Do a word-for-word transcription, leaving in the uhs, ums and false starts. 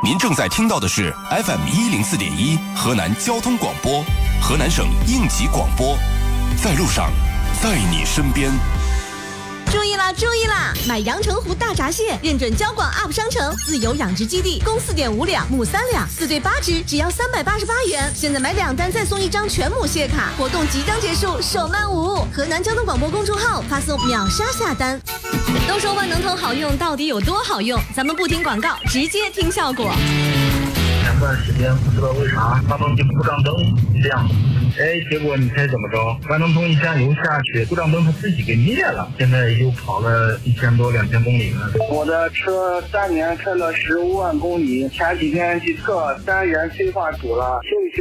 您正在听到的是 F M 一零四点一河南交通广播，河南省应急广播，在路上，在你身边。 注意啦，注意啦！买阳澄湖大闸蟹，认准交广 U P 商城自由养殖基地，公四点五两，母三两，四对八只，只要三百八十八元。现在买两单再送一张全母蟹卡，活动即将结束，手慢无。河南交通广播公众号发送秒杀下单。都说万能通好用，到底有多好用？咱们不听广告，直接听效果。 前段时间不知道为啥发动机故障灯亮，哎，结果你猜怎么着？万能通一加油下去，故障灯它自己给灭了。现在又跑了一千多两千公里了。 我的车三年开了十五万公里，前几天去测单元催化堵了，修一修。